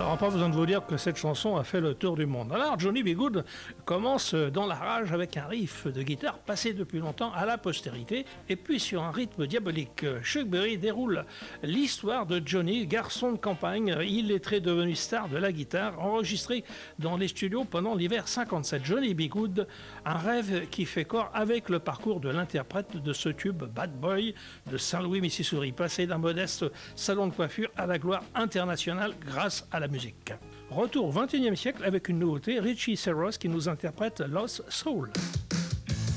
Alors, pas besoin de vous dire que cette chanson a fait le tour du monde. Alors, Johnny B. Goode commence dans la rage avec un riff de guitare passé depuis longtemps à la postérité, et puis sur un rythme diabolique. Chuck Berry déroule l'histoire de Johnny, garçon de campagne, illettré devenu star de la guitare, enregistré dans les studios pendant l'hiver 57. Johnny B. Goode, un rêve qui fait corps avec le parcours de l'interprète de ce tube Bad Boy de Saint-Louis, Missouri, passé d'un modeste salon de coiffure à la gloire internationale grâce à la musique. Retour au XXIe siècle avec une nouveauté, Richie Serros qui nous interprète Lost Soul.